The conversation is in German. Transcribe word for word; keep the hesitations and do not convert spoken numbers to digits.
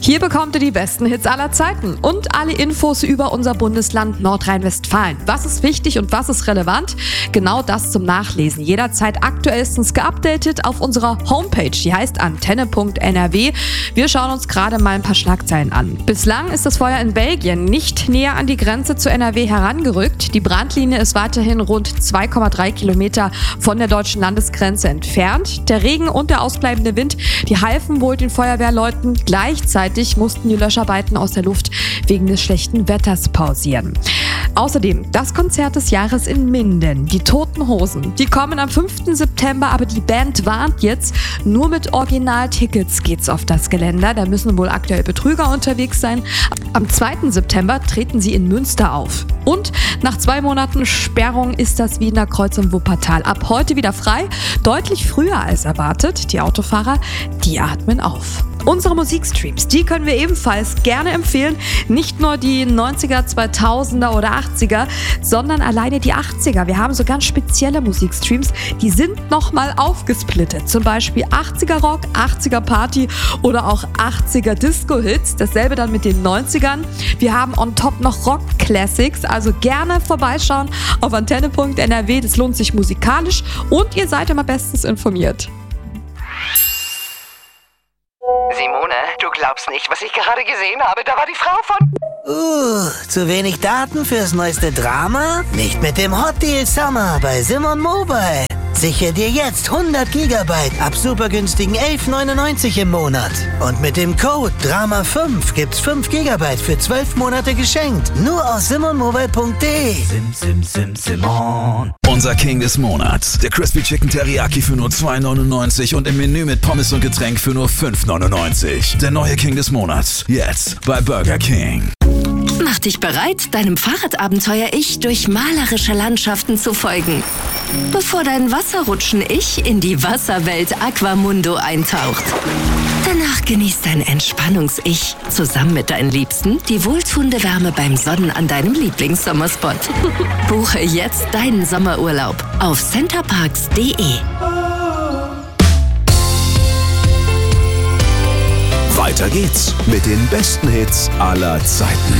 Hier bekommt ihr die besten Hits aller Zeiten und alle Infos über unser Bundesland Nordrhein-Westfalen. Was ist wichtig und was ist relevant? Genau das zum Nachlesen. Jederzeit aktuellstens geupdatet auf unserer Homepage. Die heißt antenne punkt n r w. Wir schauen uns gerade mal ein paar Schlagzeilen an. Bislang ist das Feuer in Belgien nicht näher an die Grenze zu N R W herangerückt. Die Brandlinie ist weiterhin rund zwei Komma drei Kilometer von der deutschen Landesgrenze entfernt. Der Regen und der ausbleibende Wind, die halfen wohl den Feuerwehrleuten. Gleichzeitig mussten die Löscharbeiten aus der Luft wegen des schlechten Wetters pausieren. Außerdem das Konzert des Jahres in Minden, die Toten Hosen. Die kommen am fünften September, aber die Band warnt jetzt, nur mit Originaltickets geht's auf das Geländer. Da müssen wohl aktuell Betrüger unterwegs sein. Am zweiten September treten sie in Münster auf. Und nach zwei Monaten Sperrung ist das Wiener Kreuz im Wuppertal ab heute wieder frei. Deutlich früher als erwartet. Die Autofahrer, die atmen auf. Unsere Musikstreams, die können wir ebenfalls gerne empfehlen. Nicht nur die neunziger, zweitausender oder achtziger, sondern alleine die achtziger. Wir haben so ganz spezielle Musikstreams, die sind nochmal aufgesplittet. Zum Beispiel achtziger Rock, achtziger Party oder auch achtziger Disco-Hits. Dasselbe dann mit den neunzigern. Wir haben on top noch Rock-Classics, also gerne vorbeischauen auf antenne punkt n r w. Das lohnt sich musikalisch und ihr seid immer bestens informiert. Simone, du glaubst nicht, was ich gerade gesehen habe. Da war die Frau von... Uh, zu wenig Daten fürs neueste Drama? Nicht mit dem Hot Deal Summer bei Simon Mobile. Sichere dir jetzt hundert Gigabyte ab super günstigen elf neunundneunzig im Monat. Und mit dem Code Drama fünf gibt's fünf Gigabyte für zwölf Monate geschenkt. Nur auf simonmobile punkt de. Sim, sim, sim, Simon. Unser King des Monats. Der Crispy Chicken Teriyaki für nur zwei neunundneunzig und im Menü mit Pommes und Getränk für nur fünf neunundneunzig. Der neue King des Monats. Jetzt bei Burger King. Mach dich bereit, deinem Fahrradabenteuer-Ich durch malerische Landschaften zu folgen. Bevor dein Wasserrutschen-Ich in die Wasserwelt Aquamundo eintaucht. Danach genießt dein Entspannungs-Ich zusammen mit deinen Liebsten die wohltuende Wärme beim Sonnen an deinem Lieblingssommerspot. Buche jetzt deinen Sommerurlaub auf centerparks punkt de. Weiter geht's mit den besten Hits aller Zeiten.